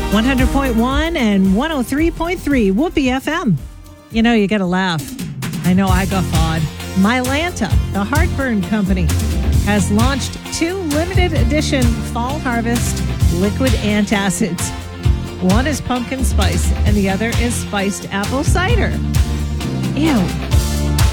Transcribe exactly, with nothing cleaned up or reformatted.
one hundred point one and one oh three point three Whoopee F M. You know, you got to laugh. I know I guffawed. Mylanta, the heartburn company, has launched two limited edition fall harvest liquid antacids. One is pumpkin spice and the other is spiced apple cider. Ew.